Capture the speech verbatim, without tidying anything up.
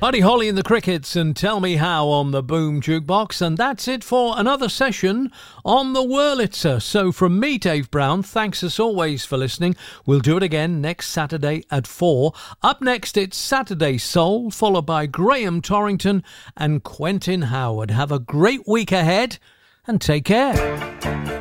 Buddy Holly and the Crickets and Tell Me How on the Boom Jukebox. And that's it for another session on the Wurlitzer. So from me, Dave Brown, thanks as always for listening. We'll do it again next Saturday at four. Up next, it's Saturday Soul, followed by Graham Torrington and Quentin Howard. Have a great week ahead and take care.